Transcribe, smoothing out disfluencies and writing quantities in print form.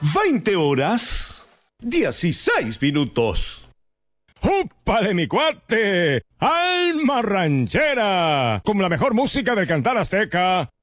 20 horas 16 minutos. ¡Úpale, mi cuate! ¡Alma ranchera! Con la mejor música del cantar azteca,